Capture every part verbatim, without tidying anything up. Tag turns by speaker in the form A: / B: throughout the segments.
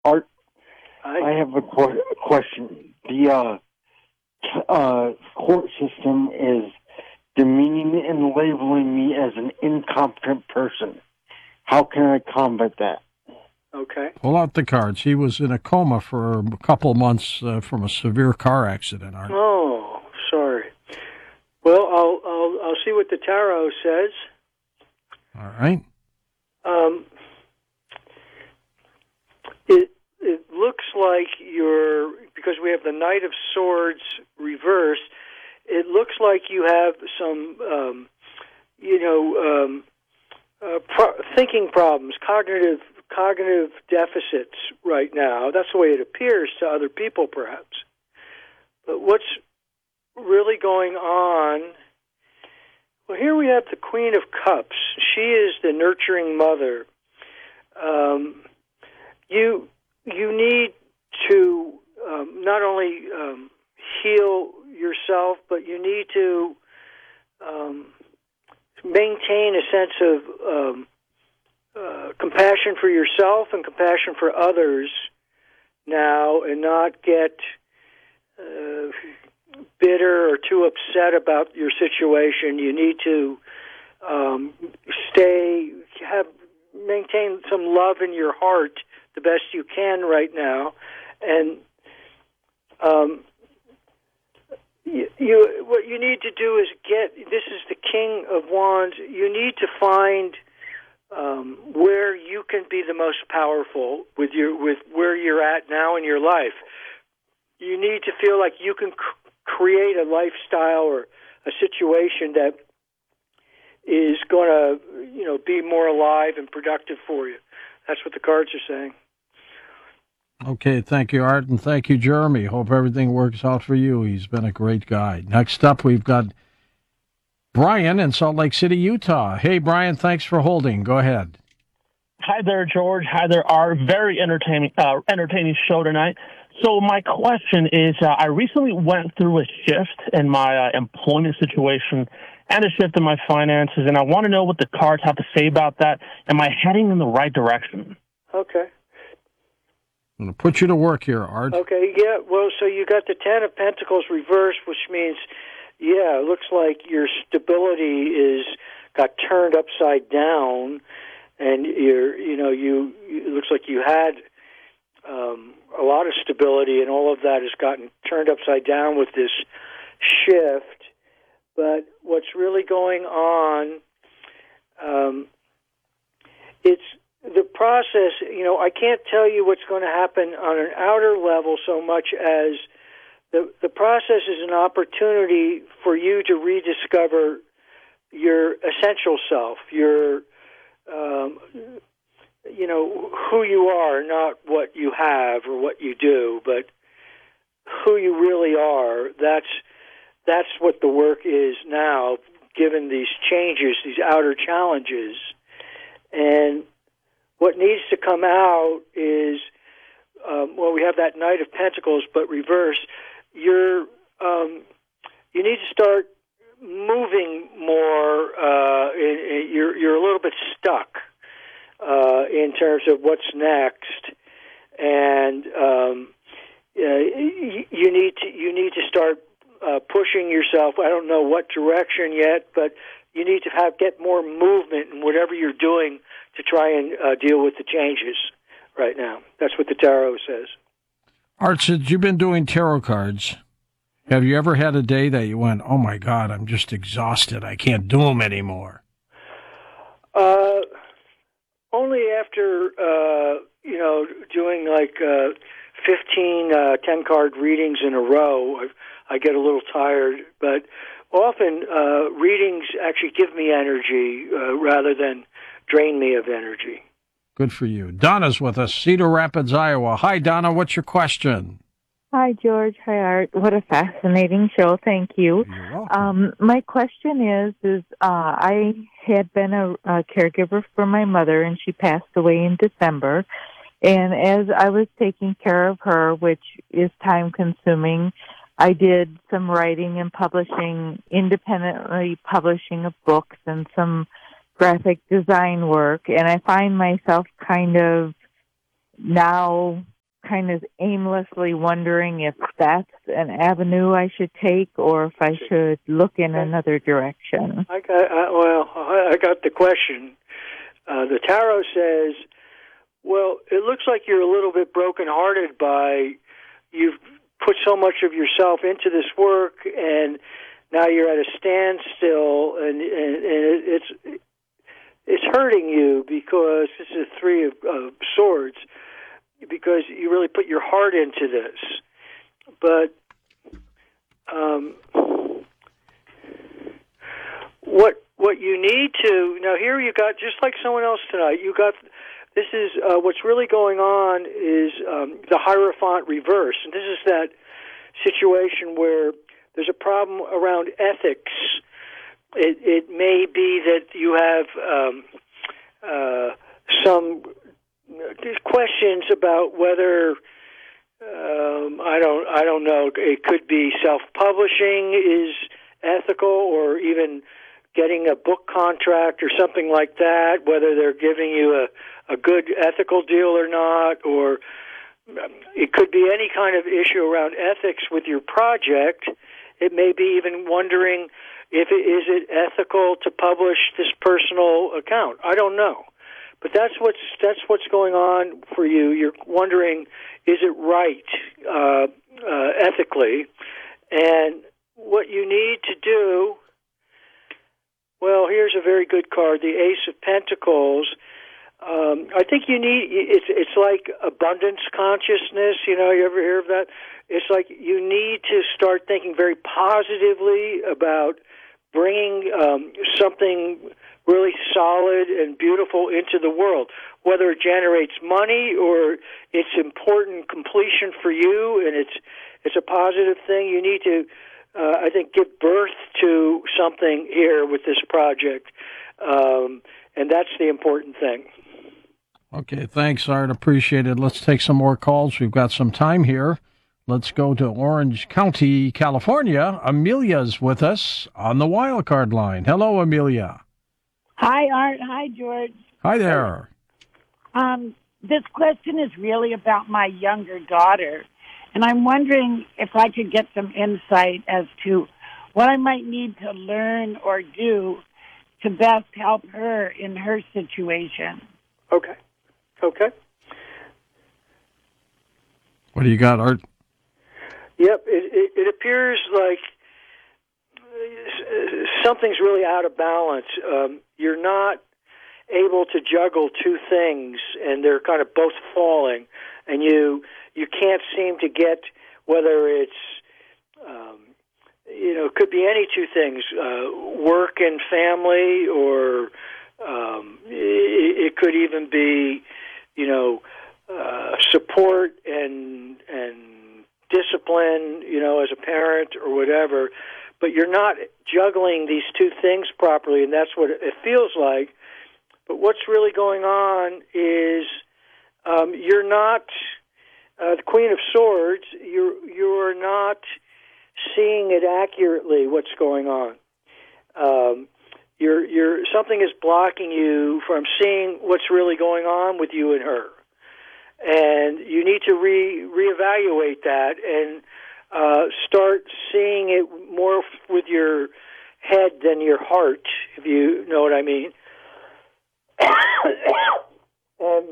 A: Art,
B: I,
A: I have a qu- question. The uh, uh, court system is demeaning and labeling me as an incompetent person. How can I combat that?
B: okay.
C: Pull out the cards. He was in a coma for a couple months uh, from a severe car accident, Art.
B: Oh, sorry. Well, I'll I'll I'll see what the tarot says.
C: All right.
B: Um, it it looks like you're, because we have the Knight of Swords reversed. It looks like you have some, um, you know, um, uh, pro- thinking problems, cognitive cognitive deficits right now. That's the way it appears to other people, perhaps. But what's really going on? Well, here we have the Queen of Cups. She is the nurturing mother. Um, you you need to um, not only um, heal yourself, but you need to um, maintain a sense of um, uh, compassion for yourself and compassion for others now, and not get uh, bitter or too upset about your situation. You need to um, stay, have, maintain some love in your heart the best you can right now, and um, you, you what you need to do is get. This is the King of Wands. You need to find um, where you can be the most powerful with your with where you're at now in your life. You need to feel like you can c- create a lifestyle or a situation that is going to, you know, be more alive and productive for you. That's what the cards are saying.
C: Okay, thank you, Art, and thank you, Jeremy. Hope everything works out for you. He's been a great guy. Next up, we've got Brian in Salt Lake City, Utah. Hey, Brian, thanks for holding. Go ahead.
D: Hi there, George. Hi there, Art. Very entertaining, uh, entertaining show tonight. So my question is, uh, I recently went through a shift in my uh, employment situation and a shift in my finances, and I want to know what the cards have to say about that. Am I heading in the right direction?
B: Okay.
C: I'm going to put you to work here, Art.
B: Okay, yeah. Well, so you got the Ten of Pentacles reversed, which means, yeah, it looks like your stability is got turned upside down, and you're, you know, you. It looks like you had um, a lot of stability, and all of that has gotten turned upside down with this shift. But what's really going on? Um, it's the process. You know, I can't tell you what's going to happen on an outer level so much as the the process is an opportunity for you to rediscover your essential self, your um, you know, who you are, not what you have or what you do, but who you really are. That's that's what the work is now, given these changes, these outer challenges. And what needs to come out is, um, well, we have that Knight of Pentacles, but reverse. You're um, you need to start moving more. Uh, in, in, you're you're a little bit stuck uh, in terms of what's next, and um, uh, you, you need to you need to start uh, pushing yourself. I don't know what direction yet, but you need to have get more movement in whatever you're doing to try and uh, deal with the changes right now. That's what the tarot says.
C: Art, since you've been doing tarot cards, have you ever had a day that you went, oh, my God, I'm just exhausted. I can't do them anymore?
B: Uh, only after, uh, you know, doing like uh, fifteen uh, ten-card readings in a row, I, I get a little tired. But often uh, readings actually give me energy uh, rather than drain me of energy.
C: Good for you. Donna's with us, Cedar Rapids, Iowa. Hi, Donna. What's your question?
E: Hi, George. Hi, Art. What a fascinating show. Thank you.
C: You're welcome.
E: Um, my question is, is uh, I had been a, a caregiver for my mother, and she passed away in December. And as I was taking care of her, which is time-consuming, I did some writing and publishing, independently publishing of books and some graphic design work. And I find myself kind of now kind of aimlessly wondering if that's an avenue I should take or if I should look in another direction.
B: I got I, well, I got the question. Uh, the tarot says, well, it looks like you're a little bit brokenhearted by you've put so much of yourself into this work, and now you're at a standstill, and, and, and it's it's hurting you because this is a three of uh, swords, because you really put your heart into this. But um, what what you need to now here you got, just like someone else tonight, you got this is uh, what's really going on is um, the Hierophant reverse, and this is that situation where there's a problem around ethics. It, it may be that you have um, uh, some questions about whether um, I don't I don't know. It could be self-publishing is ethical, or even getting a book contract or something like that. Whether they're giving you a, a good ethical deal or not, or it could be any kind of issue around ethics with your project. It may be even wondering if it, is it ethical to publish this personal account. I don't know, but that's what's that's what's going on for you. You're wondering, is it right uh, uh, ethically? And what you need to do. Well, here's a very good card, the Ace of Pentacles. Um, I think you need, it's it's like abundance consciousness, you know, you ever hear of that? It's like you need to start thinking very positively about bringing um, something really solid and beautiful into the world, whether it generates money or it's important completion for you and it's it's a positive thing. You need to, uh, I think, give birth to something here with this project, um, and that's the important thing.
C: Okay, thanks, Art. Appreciate it. Let's take some more calls. We've got some time here. Let's go to Orange County, California. Amelia's with us on the wild card line. Hello, Amelia.
F: Hi, Art. Hi, George.
C: Hi there.
F: Um, this question is really about my younger daughter, and I'm wondering if I could get some insight as to what I might need to learn or do to best help her in her situation.
B: Okay. Okay.
C: What do you got, Art?
B: Yep, it, it, it appears like something's really out of balance. Um, you're not able to juggle two things, and they're kind of both falling, and you you can't seem to get whether it's um, you know, it could be any two things, uh, work and family, or um, it, it could even be, you know, uh, support and and discipline, you know, as a parent or whatever. But you're not juggling these two things properly, and that's what it feels like. But what's really going on is um, you're not uh, the Queen of Swords. You're you're not seeing it accurately. What's going on? Um, you're you're something is blocking you from seeing what's really going on with you and her, and you need to re reevaluate that and uh, start seeing it more with your head than your heart, if you know what I mean. And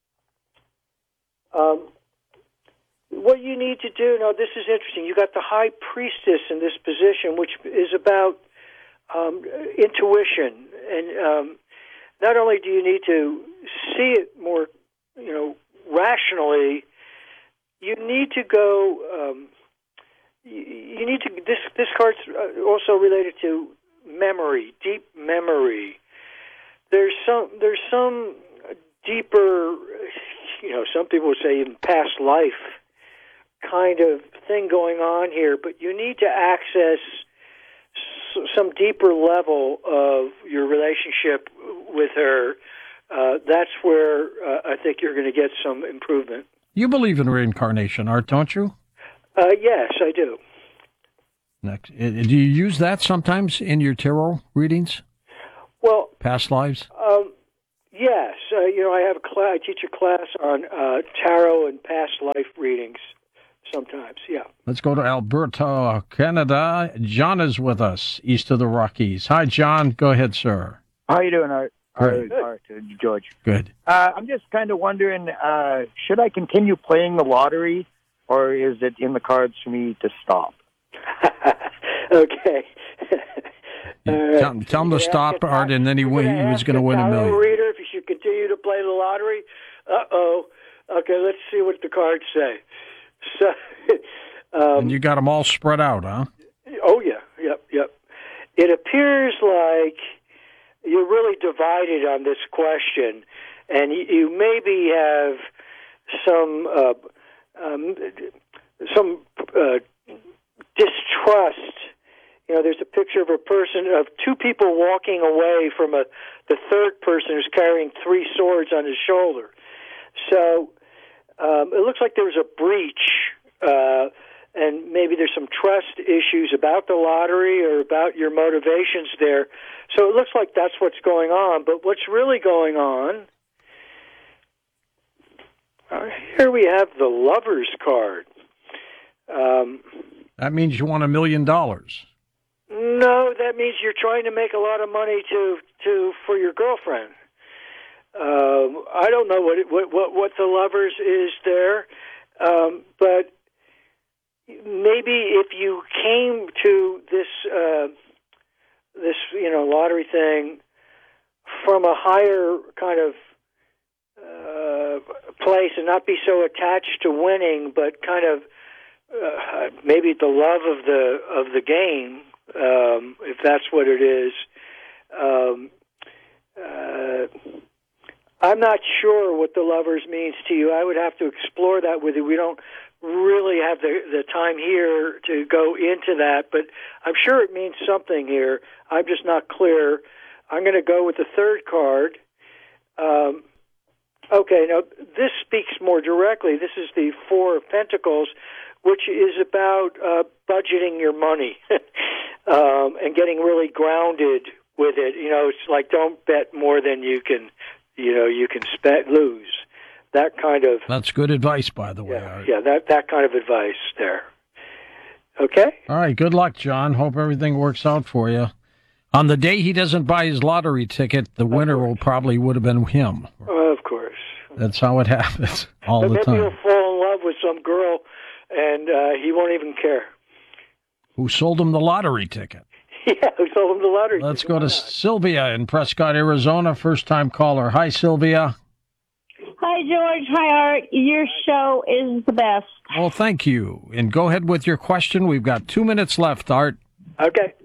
B: um, what you need to do, now this is interesting, you got the High Priestess in this position, which is about um, intuition. And um, not only do you need to see it more, you know, rationally, you need to go, um, you, you need to, this, this card's also related to memory, deep memory. There's some, there's some deeper, you know, some people would say even past life kind of thing going on here, but you need to access some deeper level of your relationship with her. Uh, that's where uh, I think you're going to get some improvement.
C: You believe in reincarnation, Art, don't you?
B: Uh, yes, I do.
C: Next, do you use that sometimes in your tarot readings?
B: Well,
C: past lives.
B: Um, yes, uh, you know, I have a class. I teach a class on uh, tarot and past life readings. Sometimes, yeah.
C: Let's go to Alberta, Canada. John is with us, east of the Rockies. Hi, John. Go ahead, sir.
G: How you doing, Art?
C: Great.
G: Art, Art uh, George.
C: Good.
G: Uh, I'm just kind of wondering, uh, should I continue playing the lottery, or is it in the cards for me to stop?
B: Okay.
C: Yeah, tell, tell him to stop, Art, and then he, win, he was going to win a million.
B: Reader, if you should continue to play the lottery. Uh-oh. Okay, let's see what the cards say. So, um,
C: and you got them all spread out, huh?
B: Oh, yeah. Yep, yep. It appears like you're really divided on this question, and you, you maybe have some uh, um, some uh, distrust. You know, there's a picture of a person, of two people walking away from a the third person who's carrying three swords on his shoulder. So um, it looks like there was a breach, uh, and maybe there's some trust issues about the lottery or about your motivations there. So it looks like that's what's going on. But what's really going on, uh, here we have the Lover's card. Um,
C: that means you want a million dollars.
B: No, that means you're trying to make a lot of money to to for your girlfriend. Um, I don't know what, it, what what what the Lovers is there, um, but maybe if you came to this uh, this you know lottery thing from a higher kind of uh, place and not be so attached to winning, but kind of uh, maybe the love of the of the game. Um, if that's what it is, um, uh, I'm not sure what the Lovers means to you. I would have to explore that with you. We don't really have the, the time here to go into that, but I'm sure it means something here. I'm just not clear. I'm going to go with the third card. Um, okay, now this speaks more directly. This is the Four of Pentacles, which is about uh, budgeting your money um, and getting really grounded with it. You know, it's like don't bet more than you can, you know, you can spend, lose. That kind of.
C: That's good advice, by the way.
B: Yeah, Art. yeah, that that kind of advice there. Okay.
C: All right. Good luck, John. Hope everything works out for you. On the day he doesn't buy his lottery ticket, the winner will probably would have been him.
B: Oh, of course.
C: That's how it happens all
B: but
C: the
B: maybe
C: time.
B: Maybe he'll fall in love with some girl, and uh, he won't even care.
C: Who sold him the lottery ticket?
B: Yeah, who sold him the lottery
C: Let's
B: ticket?
C: go to Sylvia in Prescott, Arizona. First-time caller. Hi, Sylvia.
H: Hi, George. Hi, Art. Your show is the best.
C: Well, thank you. And go ahead with your question. We've got two minutes left, Art.
B: Okay.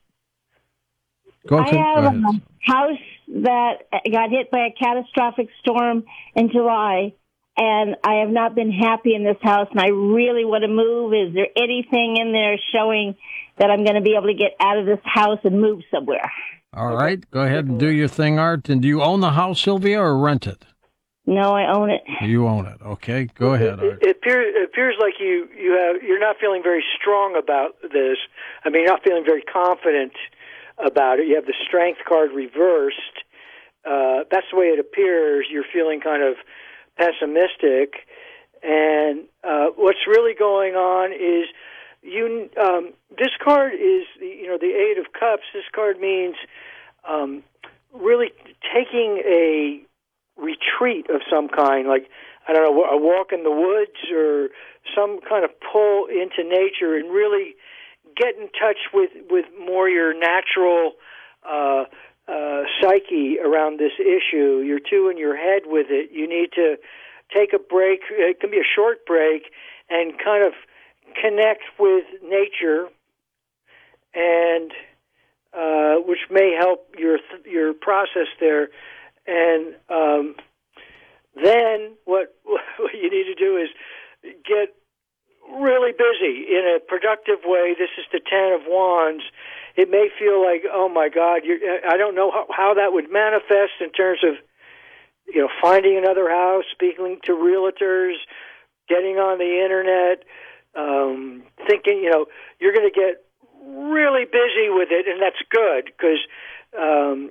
C: Go,
H: I
C: to,
H: have
C: go ahead.
H: a house that got hit by a catastrophic storm in July, and I have not been happy in this house, and I really want to move. Is there anything in there showing that I'm going to be able to get out of this house and move somewhere?
C: All right. Go ahead and do your thing, Art. And do you own the house, Sylvia, or rent it?
H: No, I own it.
C: You own it. Okay. Go ahead, Art.
B: It, it, appears, it appears like you, you have, you're not feeling very strong about this. I mean, you're not feeling very confident about it. You have the Strength card reversed. Uh, that's the way it appears. You're feeling kind of pessimistic. And uh, what's really going on is you. Um, this card is, you know, the Eight of Cups. This card means um, really taking a retreat of some kind, like, I don't know, a walk in the woods or some kind of pull into nature and really get in touch with, with more your natural uh, uh, psyche around this issue. You're too in your head with it. You need to take a break. It can be a short break and kind of connect with nature, and uh, which may help your your process there. And um, then what what you need to do is get really busy in a productive way. This is the Ten of Wands. It may feel like, oh my God, you're, I don't know how, how that would manifest in terms of, you know, finding another house, speaking to realtors, getting on the internet, um, thinking, you know, you're going to get really busy with it, and that's good because um,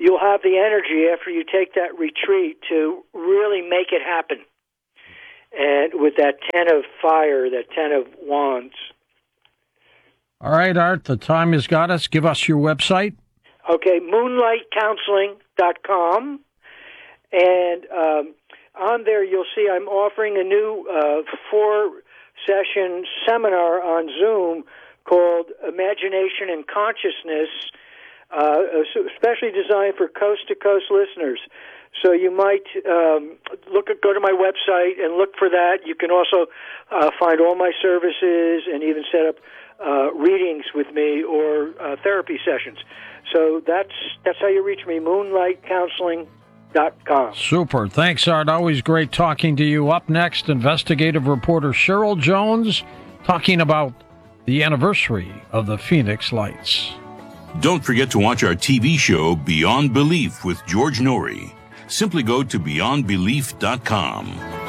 B: you'll have the energy after you take that retreat to really make it happen. And with that ten of fire, that ten of wands.
C: All right, Art, the time has got us. Give us your website.
B: Okay, moonlight counseling dot com. And um, on there you'll see I'm offering a new uh, four-session seminar on Zoom called Imagination and Consciousness, uh, especially designed for coast-to-coast listeners. So you might um, look at, go to my website and look for that. You can also uh, find all my services and even set up uh, readings with me or uh, therapy sessions. So that's that's how you reach me, moonlight counseling dot com.
C: Super. Thanks, Art. Always great talking to you. Up next, investigative reporter Cheryl Jones talking about the anniversary of the Phoenix Lights.
I: Don't forget to watch our T V show Beyond Belief with George Norrie. Simply go to beyond belief dot com.